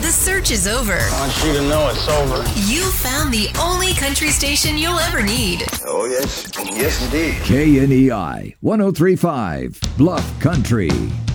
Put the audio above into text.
The search is over. I want you to know it's over. You found the only country station you'll ever need. Oh, yes. Yes, indeed. KNEI 103.5 Bluff Country.